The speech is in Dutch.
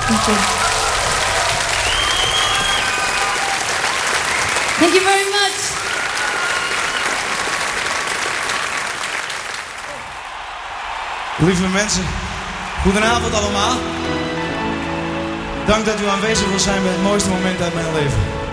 Thank you. Thank you very much. Lieve mensen, goedenavond allemaal. Dank dat u aanwezig wil zijn bij het mooiste moment uit mijn leven.